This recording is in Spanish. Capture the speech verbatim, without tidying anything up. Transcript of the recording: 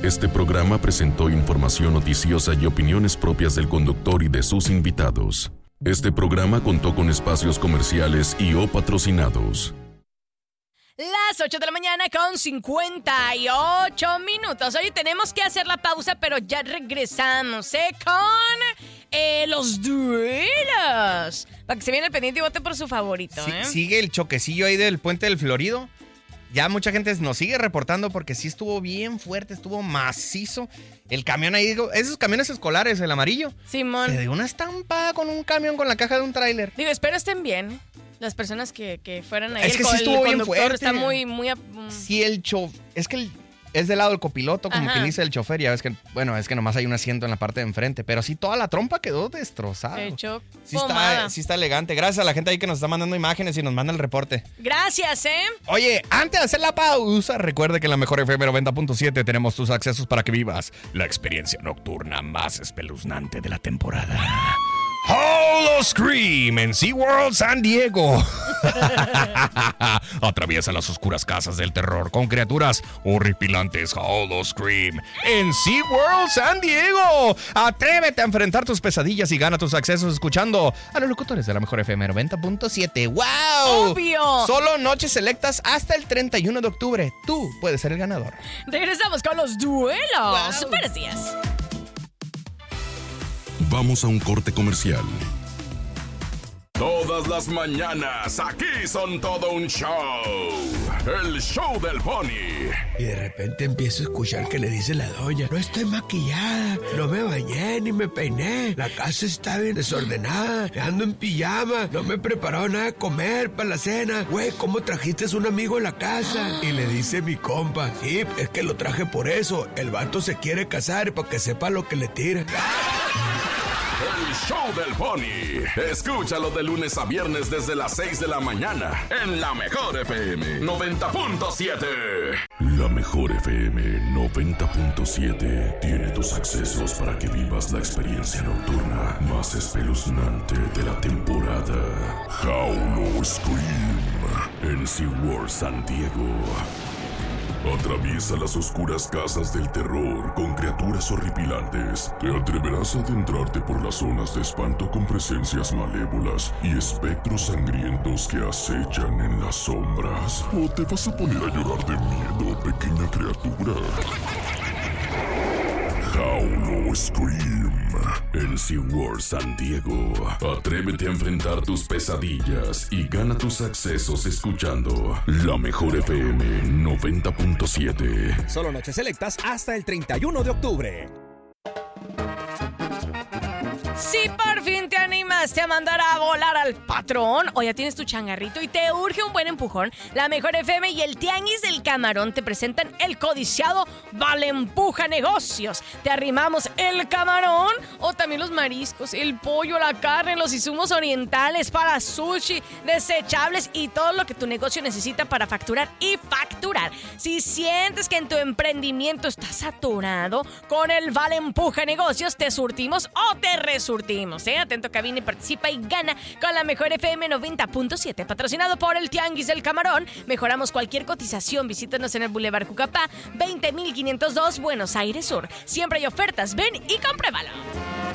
Este programa presentó información noticiosa y opiniones propias del conductor y de sus invitados. Este programa contó con espacios comerciales y o patrocinados. Las ocho de la mañana con cincuenta y ocho minutos. Oye, tenemos que hacer la pausa, pero ya regresamos, ¿eh? Con eh, los duelos. Para que se viene el pendiente y vote por su favorito, Sí, ¿eh? sigue el choquecillo ahí del Puente del Florido. Ya mucha gente nos sigue reportando porque sí estuvo bien fuerte, estuvo macizo. El camión ahí, digo, esos camiones escolares, el amarillo. Simón. Se dio una estampada con un camión con la caja de un tráiler. Digo, espero estén bien las personas que, que fueran ahí. Es que el, sí estuvo el bien conductor fuerte. está muy, muy... Um... Sí, el chofer... Es que el... es del lado del copiloto, como Ajá. quien dice el chofer. Ya ves que, bueno, es que nomás hay un asiento en la parte de enfrente. Pero sí, toda la trompa quedó destrozada. De hecho, sí está, sí está elegante. Gracias a la gente ahí que nos está mandando imágenes y nos manda el reporte. Gracias, ¿eh? Oye, antes de hacer la pausa, recuerde que en la mejor F M noventa punto siete tenemos tus accesos para que vivas la experiencia nocturna más espeluznante de la temporada. Hollow Scream en SeaWorld San Diego. Atraviesa las oscuras casas del terror con criaturas horripilantes. Hollow Scream en SeaWorld San Diego. Atrévete a enfrentar tus pesadillas y gana tus accesos escuchando a los locutores de la mejor F M noventa punto siete. ¡Wow! ¡Obvio! Solo noches selectas hasta el treinta y uno de octubre. Tú puedes ser el ganador. Regresamos con los duelos. Wow. Super días. Vamos a un corte comercial. Todas las mañanas, aquí son todo un show. El show del Pony. Y de repente empiezo a escuchar que le dice la doña: no estoy maquillada, no me bañé ni me peiné, la casa está bien desordenada, ando en pijama, no me he preparado nada de comer para la cena. Güey, ¿cómo trajiste a un amigo a la casa? Y le dice mi compa: sí, es que lo traje por eso, el vato se quiere casar para que sepa lo que le tira. El show del Pony. Escúchalo de lunes a viernes desde las seis de la mañana en la mejor F M noventa punto siete. La mejor F M noventa punto siete tiene tus accesos para que vivas la experiencia nocturna más espeluznante de la temporada. Hollow Scream en SeaWorld San Diego. Atraviesa las oscuras casas del terror con criaturas horripilantes. Te atreverás a adentrarte por las zonas de espanto con presencias malévolas y espectros sangrientos que acechan en las sombras. ¿O te vas a poner a llorar de miedo, pequeña criatura? Hollow Scream en SeaWorld San Diego. Atrévete a enfrentar tus pesadillas y gana tus accesos escuchando la mejor F M noventa punto siete. Solo noches selectas hasta el treinta y uno de octubre. Si por fin te animaste a mandar a volar al patrón o ya tienes tu changarrito y te urge un buen empujón, la mejor F M y el Tianguis del Camarón te presentan el codiciado Vale Empuja Negocios. Te arrimamos el camarón o también los mariscos, el pollo, la carne, los insumos orientales para sushi, desechables y todo lo que tu negocio necesita para facturar y facturar. Si sientes que en tu emprendimiento está saturado, con el Vale Empuja Negocios te surtimos o te resurtimos. ¿eh? Atento, cabina y participa y gana con la mejor F M noventa punto siete. Patrocinado por el Tianguis del Camarón. Mejoramos cualquier cotización. Visítanos en el Boulevard Cucapá, veinte mil quinientos dos, Buenos Aires Sur. Siempre hay ofertas. Ven y compruébalo.